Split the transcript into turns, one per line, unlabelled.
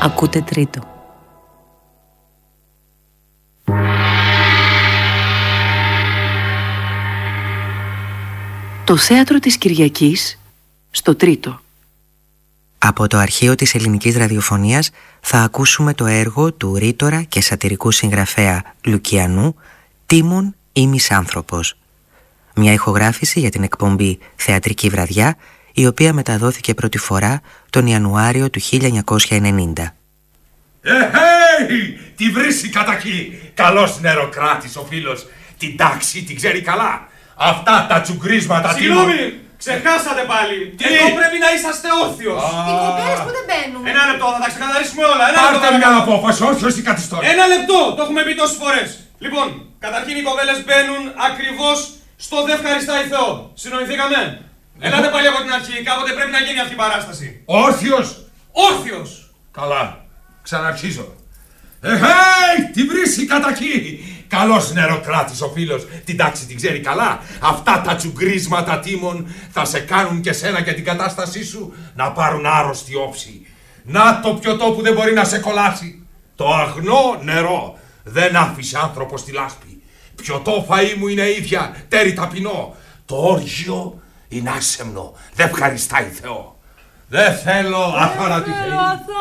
Ακούτε Τρίτο. Το θέατρο της Κυριακής στο Τρίτο.
Από το αρχείο της ελληνικής ραδιοφωνίας θα ακούσουμε το έργο του ρήτορα και σατιρικού συγγραφέα Λουκιανού «Τίμων ή Μισάνθρωπος». Μια ηχογράφηση για την εκπομπή «Θεατρική βραδιά», η οποία μεταδόθηκε πρώτη φορά τον Ιανουάριο του 1990.
Τι βρήσει κατά εκεί! Καλός νεροκράτης ο φίλος. Την τάξη την ξέρει καλά. Αυτά τα τσουγκρίσματα...
Συγγνώμη, ξεχάσατε πάλι. Εδώ πρέπει να είσαστε όρθιος.
Οι κοπέλες που δεν μπαίνουν.
Ένα λεπτό, θα τα ξεκαθαρίσουμε όλα.
Πάρτε μια απόφαση, όρθιος ή καθιστός.
Ένα λεπτό, το έχουμε πει τόσες φορές. Λοιπόν, καταρχήν οι κοπέλες μπαίνουν ακριβώς στο «Δε ευχαριστάει Θεό». Συνοηθήκαμε. Ελάτε πάλι από την αρχή, κάποτε πρέπει να γίνει αυτή η παράσταση.
Όρθιος.
Όρθιος.
Καλά, ξαναρχίζω. Τι βρήσει κατά εκεί! Καλός νεροκράτης ο φίλος, την τάξη την ξέρει καλά. Αυτά τα τσουγκρίσματα τίμων θα σε κάνουν και σένα και την κατάστασή σου να πάρουν άρρωστη όψη. Να το πιωτό που δεν μπορεί να σε κολλάσει. Το αγνό νερό δεν άφησε άνθρωπο στη λάσπη. Πιωτό φαΐ μου είναι ίδια, τέρι ταπεινό. Το όργιο είναι άσεμνο, δεν ευχαριστάει Θεό. Δεν θέλω αθώρατη θεή.